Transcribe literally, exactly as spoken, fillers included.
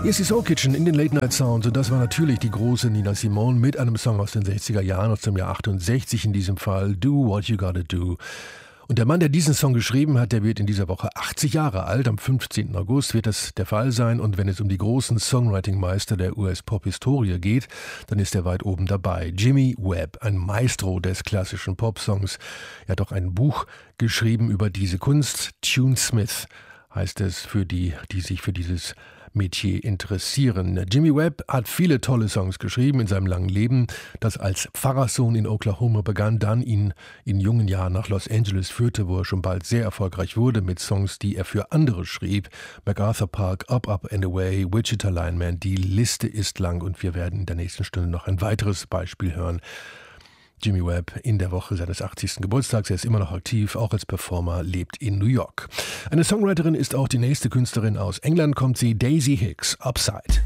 Hier ist die Soul Kitchen in den Late Night Sounds und das war natürlich die große Nina Simone mit einem Song aus den sechziger Jahren, aus dem Jahr achtundsechzig in diesem Fall, Do What You Gotta Do. Und der Mann, der diesen Song geschrieben hat, der wird in dieser Woche achtzig Jahre alt. Am fünfzehnten August wird das der Fall sein. Und wenn es um die großen Songwriting-Meister der U S-Pop-Historie geht, dann ist er weit oben dabei. Jimmy Webb, ein Maestro des klassischen Popsongs. Er hat auch ein Buch geschrieben über diese Kunst. Tunesmith heißt es für die, die sich für dieses Metier interessieren. Jimmy Webb hat viele tolle Songs geschrieben in seinem langen Leben, das als Pfarrerssohn in Oklahoma begann, dann ihn in jungen Jahren nach Los Angeles führte, wo er schon bald sehr erfolgreich wurde mit Songs, die er für andere schrieb. MacArthur Park, Up, Up and Away, Wichita Lineman, die Liste ist lang und wir werden in der nächsten Stunde noch ein weiteres Beispiel hören. Jimmy Webb in der Woche seines achtzigsten Geburtstags. Er ist immer noch aktiv, auch als Performer, lebt in New York. Eine Songwriterin ist auch die nächste Künstlerin. Aus England kommt sie, Daisy Hicks, Upside.